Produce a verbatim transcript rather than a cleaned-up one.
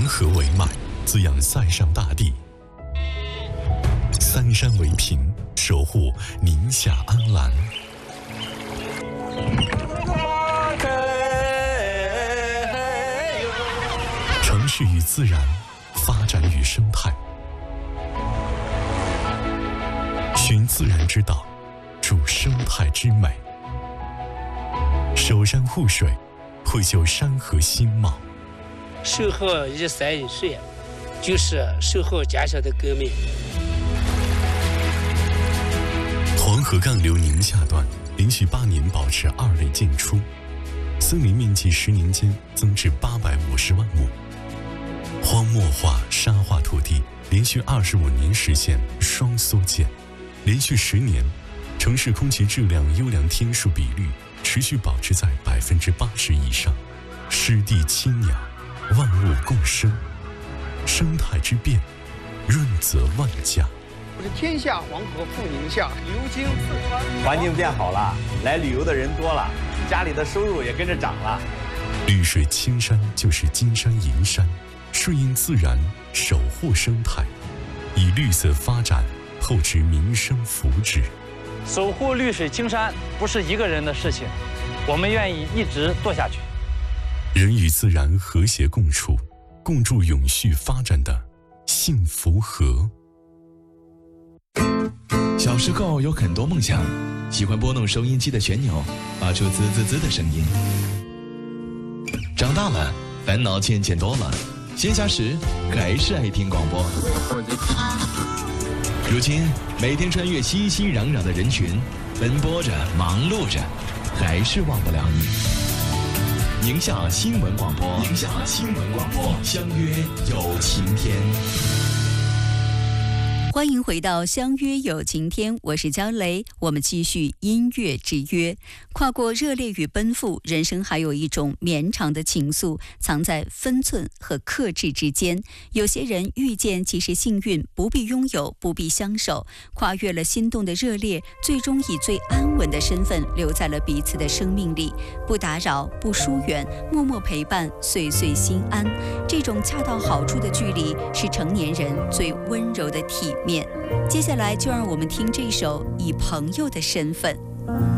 河为脉，滋养塞上大地；三山为屏，守护宁夏安澜。城市与自然，发展与生态，寻自然之道，筑生态之美。守山护水，绘就山河新貌。 守护一山一水，就是守护家乡的革命。 黄河干流宁夏段连续八年保持二类建出，森林面积十年间增至八百五十万亩。荒漠化、沙化土地连续二十五年实现双缩减，连续十年，城市空气质量优良天数比率持续保持在百分之八十以上，湿地清雅，万物共生，生态之变，润泽万家。 我是天下黄河赴宁夏，流经四川。 环境变好了，来旅游的人多了，家里的收入也跟着涨了。 绿水青山就是金山银山，顺应自然，守护生态，以绿色发展厚植民生福祉。 守护绿水青山不是一个人的事情，我们愿意一直做下去。 人与自然和谐共处，共筑永续发展的幸福河。 小时候有很多梦想，喜欢拨弄收音机的旋钮，发出滋滋滋的声音。长大了，烦恼渐渐多了，闲暇时还是爱听广播。如今每天穿越熙熙攘攘的人群，奔波着忙碌着，还是忘不了你。宁夏新闻广播，宁夏新闻广播，相约有晴天。 欢迎回到相约有晴天，我是焦雷，我们继续音乐之约。跨过热烈与奔赴，人生还有一种绵长的情愫，藏在分寸和克制之间。有些人遇见即是幸运，不必拥有，不必相守，跨越了心动的热烈，最终以最安稳的身份留在了彼此的生命里，不打扰，不疏远，默默陪伴，岁岁心安。这种恰到好处的距离，是成年人最温柔的体面。接下来就让我们听这首《以朋友的身份》。